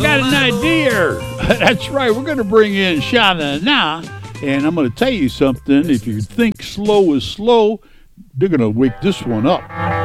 got an idea. That's right. We're going to bring in Sha-Na-Na, and I'm going to tell you something. If you think slow is slow, they're going to wake this one up.